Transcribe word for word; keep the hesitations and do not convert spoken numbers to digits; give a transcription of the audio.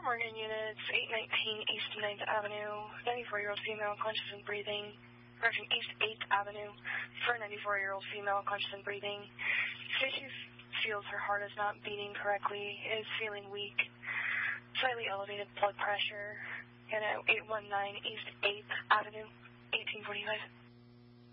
Morgan units, eight nineteen East ninth Avenue, ninety-four-year-old female conscious and breathing. Correction, East eighth Avenue for a ninety-four-year-old female conscious and breathing. Says she feels her heart is not beating correctly, is feeling weak, slightly elevated blood pressure, and at eight one nine East eighth Avenue, eighteen forty-five.